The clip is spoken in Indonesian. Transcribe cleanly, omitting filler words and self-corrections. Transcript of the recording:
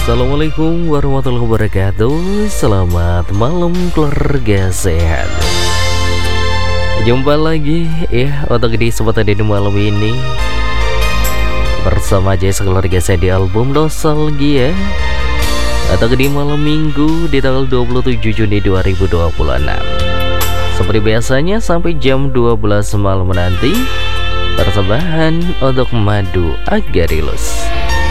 Assalamualaikum warahmatullahi wabarakatuh. Selamat malam keluarga sehat. Jumpa lagi ya untuk di kesempatan di malam ini bersama Jess keluarga saya di album Nostalgia atau di malam minggu di tanggal 27 Juni 2026. Seperti biasanya sampai jam 12 malam nanti persembahan untuk Madu Agarilus.